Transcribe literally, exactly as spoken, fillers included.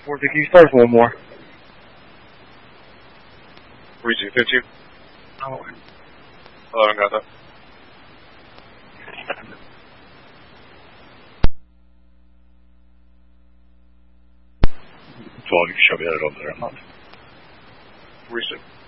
Forty, can you start for one more? Region fifteen. Oh. Oh, I got that. twelve, you can show me that over there. Region.